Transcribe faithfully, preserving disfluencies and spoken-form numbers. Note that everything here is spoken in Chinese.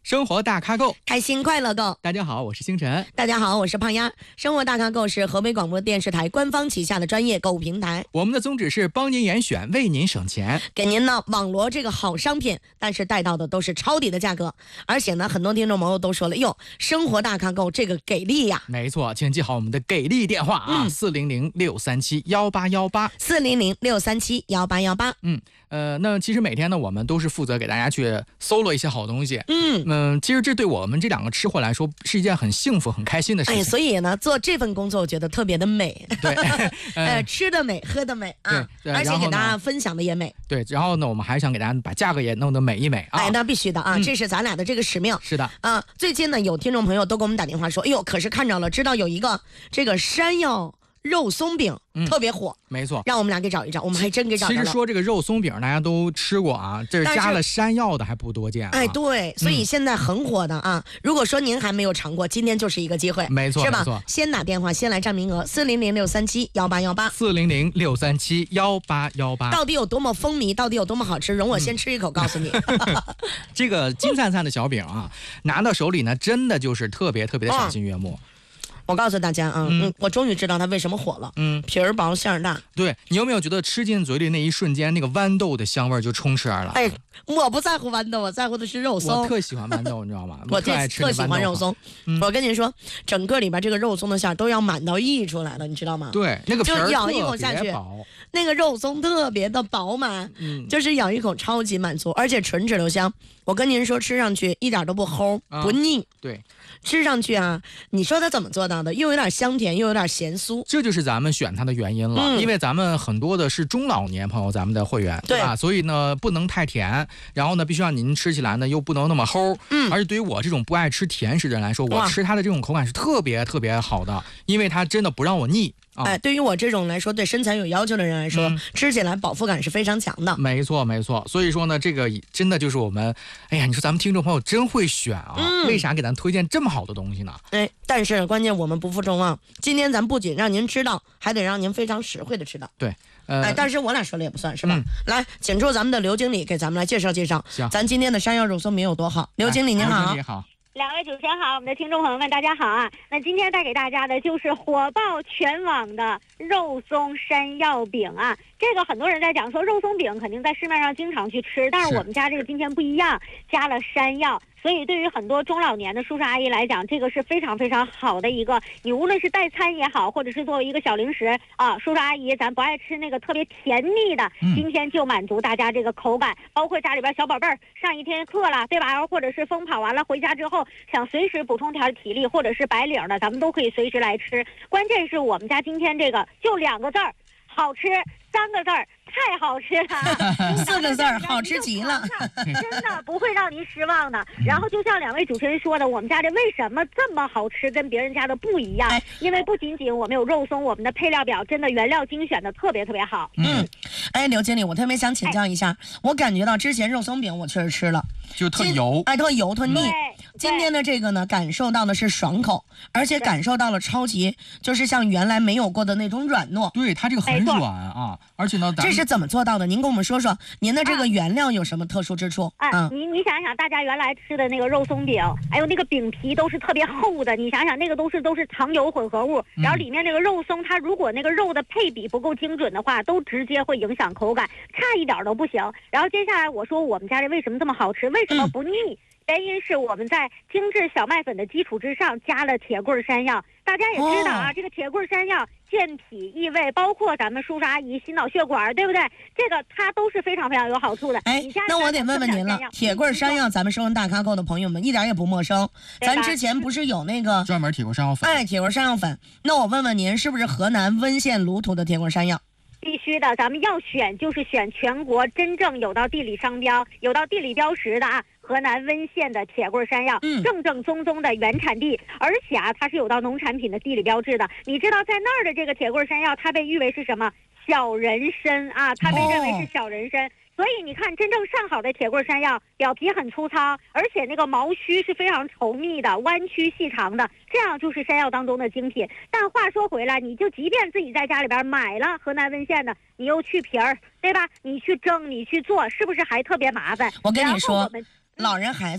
生活大咖够， 开心快乐够。 大家好，我是星辰。 大家好，我是胖丫。生活大咖够是河北广播电视台官方旗下的专业购物平台。 我们的宗旨是帮您严选，为您省钱， 给您呢网罗这个好商品，但是带到的都是超低的价格。而且呢，很多听众朋友都说了，哟，生活大咖够这个给力呀！ 没错，请记好我们的给力电话啊，四零零六三七幺八幺八， 四零零六三七幺八幺八。 嗯。呃，那其实每天呢，我们都是负责给大家去搜罗一些好东西。嗯嗯、呃，其实这对我们这两个吃货来说是一件很幸福、很开心的事情。 哎，所以呢，做这份工作我觉得特别的美。 对， 呃，吃的美，喝的美啊， 对， 而且给大家分享的也美。 对，然后呢，我们还想给大家把价格也弄得美一美啊。 哎，那必须的啊，嗯、这是咱俩的这个使命。 是的啊，最近呢，有听众朋友都给我们打电话说，哎呦，可是看着了，知道有一个这个山药肉松饼、嗯、特别火， 没错， 让我们俩给找一找，我们还真给找着了。 其实说这个肉松饼大家都吃过啊，这是加了山药的还不多见、啊。 哎，对，所以现在很火的啊、嗯。如果说您还没有尝过，今天就是一个机会， 没错， 是吧？ 没错， 先打电话，先来占名额，四零零六三七幺八幺八， 四零零六三七幺八幺八。 到底有多么风靡，到底有多么好吃，容我先吃一口，告诉你。 这个金灿灿的小饼啊，拿到手里呢，真的就是特别特别的赏心悦目。哦， 我告诉大家啊，嗯，我终于知道它为什么火了。嗯，皮儿薄馅儿大。 对，你有没有觉得吃进嘴里那一瞬间，那个豌豆的香味就充斥而来？ 哎，我不在乎豌豆，我在乎的是肉松。 我特喜欢豌豆，你知道吗？ 我特爱吃特喜欢肉松、嗯。我跟你说，整个里边这个肉松的馅都要满到溢出来了，你知道吗？ 对，那个皮儿就咬一口下去，那个肉松特别的饱满，嗯，就是咬一口超级满足，而且纯质留香。我跟您说，吃上去一点都不齁、啊、不腻。 对。 吃上去啊，你说它怎么做到的？又有点香甜，又有点咸酥， 这就是咱们选它的原因了。嗯、因为咱们很多的是中老年朋友，咱们的会员，对吧？所以呢，不能太甜，然后呢，必须让您吃起来呢又不能那么齁。嗯，而且对于我这种不爱吃甜食的人来说，我吃它的这种口感是特别特别好的，因为它真的不让我腻。 哎，对于我这种来说，对身材有要求的人来说、嗯，吃起来饱腹感是非常强的。 没错，没错。所以说呢，这个真的就是我们，哎呀，你说咱们听众朋友真会选啊！嗯、为啥给咱推荐这么好的东西呢？ 哎，但是关键我们不负众望，今天咱不仅让您知道，还得让您非常实惠的吃到。 对，呃， 哎，但是我俩说了也不算是吧？嗯、来，请出咱们的刘经理给咱们来介绍介绍，咱今天的山药肉松饼有多好。刘经理您好。 刘经理好。 两位主持人好，我们的听众朋友们大家好啊！那今天带给大家的就是火爆全网的肉松山药饼啊！这个很多人在讲说肉松饼肯定在市面上经常去吃，但是我们家这个今天不一样，加了山药。所以对于很多中老年的叔叔阿姨来讲，这个是非常非常好的一个，你无论是代餐也好，或者是作为一个小零食啊，叔叔阿姨咱不爱吃那个特别甜腻的，今天就满足大家这个口感，包括家里边小宝贝儿上一天课了，对吧？或者是疯跑完了回家之后想随时补充点体力，或者是白领的，咱们都可以随时来吃。关键是我们家今天这个就两个字儿，好吃。三个字儿太好吃了， 四个字儿好吃极了， 真的不会让您失望的。然后就像两位主持人说的，我们家这为什么这么好吃，跟别人家的不一样？哎、因为不仅仅我们有肉松，我们的配料表真的原料精选的特别特别好。 嗯，哎，刘经理，我特别想请教一下，哎、我感觉到之前肉松饼我确实吃了， 就特油， 哎，特油特腻。今天的这个呢，感受到的是爽口，而且感受到了超级，就是像原来没有过的那种软糯。 对，它这个很软啊。而且呢， 这是怎么做到的？您跟我们说说，您的这个原料有什么特殊之处？ 啊，嗯、你你想想，大家原来吃的那个肉松饼，还有那个饼皮都是特别厚的，你想想那个都是都是糖油混合物，然后里面那个肉松，它如果那个肉的配比不够精准的话，都直接会影响口感，差一点都不行。然后接下来我说我们家这为什么这么好吃，为什么不腻？嗯原因是我们在精致小麦粉的基础之上加了铁棍山药，大家也知道啊，哦、这个铁棍山药健脾益胃，包括咱们叔叔阿姨心脑血管，对不对？这个它都是非常非常有好处的。 哎，那我得问问您了，铁棍山药，咱们收人大咖购的朋友们一点也不陌生，咱之前不是有那个专门铁棍山药粉？ 哎，铁棍山药粉。那我问问您，是不是河南温县鲁土的铁棍山药？ 必须的，咱们要选就是选全国真正有到地理商标、有到地理标识的啊。河南温县的铁棍山药，嗯，正正宗宗的原产地，而且啊，它是有到农产品的地理标志的。你知道在那儿的这个铁棍山药，它被誉为是什么？小人参啊，它被认为是小人参。哦、所以你看，真正上好的铁棍山药，表皮很粗糙，而且那个毛须是非常稠密的，弯曲细长的，这样就是山药当中的精品。但话说回来，你就即便自己在家里边买了河南温县的，你又去皮儿，对吧？你去蒸，你去做，是不是还特别麻烦？ 我跟你说，老人孩子。